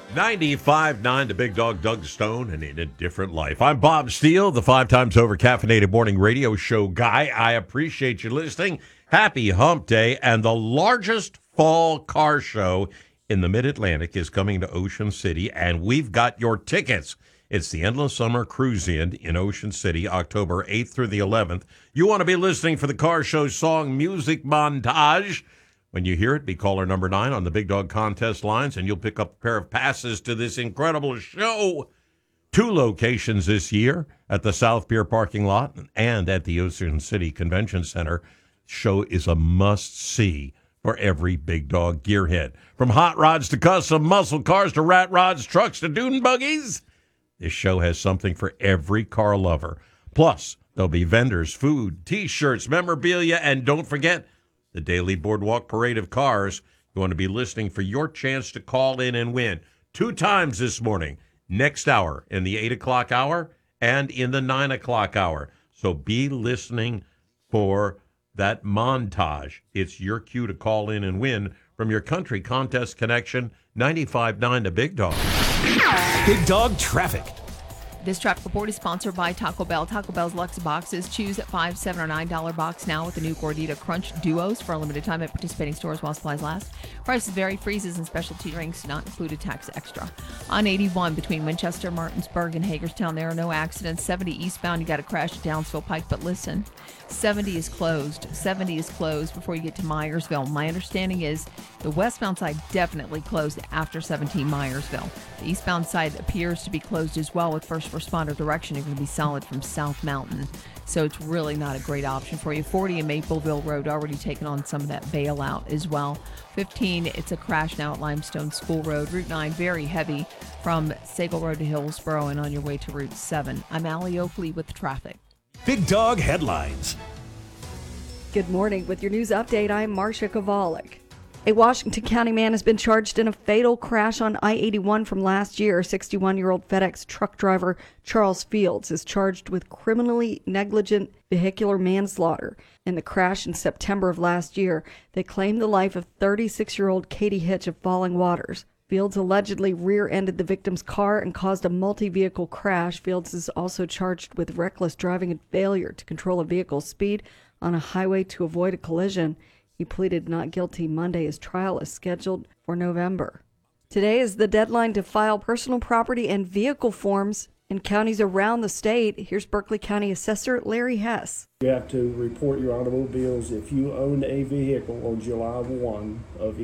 95.9 to Big Dog Doug Stone and In a Different Life. I'm Bob Steele, the 5 times over caffeinated morning radio show guy. I appreciate you listening. Happy Hump Day, and the largest fall car show in the Mid-Atlantic is coming to Ocean City, and we've got your tickets. It's the Endless Summer Cruise-In in Ocean City, October 8th through the 11th. You want to be listening for the car show song Music Montage. When you hear it, be caller number 9 on the Big Dog contest lines, and you'll pick up a pair of passes to this incredible show. 2 locations this year, at the South Pier parking lot and at the Ocean City Convention Center. Show is a must-see for every Big Dog gearhead. From hot rods to custom muscle cars to rat rods, trucks to dune buggies, this show has something for every car lover. Plus, there'll be vendors, food, T-shirts, memorabilia, and don't forget, the daily boardwalk parade of cars. You want to be listening for your chance to call in and win 2 times this morning, next hour, in the 8 o'clock hour and in the 9 o'clock hour. So be listening for that montage. It's your cue to call in and win from your country contest connection, 95.9 to Big Dog. Big Dog Traffic. This traffic report is sponsored by Taco Bell. Taco Bell's Luxe Boxes. Choose at $5, $7, or $9 box now with the new Gordita Crunch Duos for a limited time at participating stores while supplies last. Prices vary. Freezes and specialty drinks not included. Tax extra. On 81 between Winchester, Martinsburg, and Hagerstown, there are no accidents. 70 eastbound, you got to crash at Downsville Pike, but listen, 70 is closed. 70 is closed before you get to Myersville. My understanding is the westbound side definitely closed after 17 Myersville. The eastbound side appears to be closed as well with first responder direction. You're going to be solid from South Mountain, so it's really not a great option for you. 40 and Mapleville Road already taken on some of that bailout as well. 15, it's a crash now at Limestone School Road. Route 9, very heavy from Sagal Road to Hillsboro and on your way to Route 7. I'm Allie Oakley with traffic. Big Dog Headlines. Good morning. With your news update, I'm Marcia Kovalik. A Washington County man has been charged in a fatal crash on I-81 from last year. 61-year-old FedEx truck driver Charles Fields is charged with criminally negligent vehicular manslaughter. In the crash in September of last year, they claimed the life of 36-year-old Katie Hitch of Falling Waters. Fields allegedly rear-ended the victim's car and caused a multi-vehicle crash. Fields is also charged with reckless driving and failure to control a vehicle's speed on a highway to avoid a collision. He pleaded not guilty Monday. His trial is scheduled for November. Today is the deadline to file personal property and vehicle forms in counties around the state. Here's Berkeley County Assessor Larry Hess. You have to report your automobiles if you own a vehicle on July 1 of